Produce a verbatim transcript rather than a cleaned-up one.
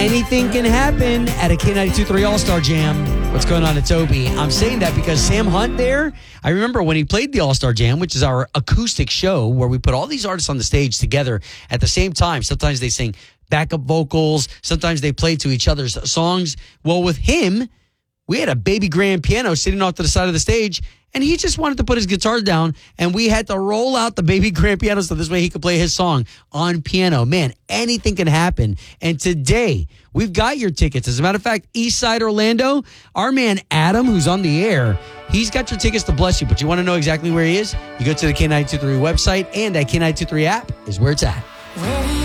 Anything can happen at a K ninety-two point three All-Star Jam. What's going on? It's Obi. I'm saying that because Sam Hunt there, I remember when he played the All-Star Jam, which is our acoustic show where we put all these artists on the stage together at the same time. Sometimes they sing backup vocals. Sometimes they play to each other's songs. Well, with him, we had a baby grand piano sitting off to the side of the stage, and he just wanted to put his guitar down, and we had to roll out the baby grand piano so this way he could play his song on piano. Man, anything can happen. And today, we've got your tickets. As a matter of fact, Eastside Orlando, our man Adam, who's on the air, he's got your tickets to bless you. But you want to know exactly where he is? You go to the K ninety-two point three website, and that K ninety-two point three app is where it's at.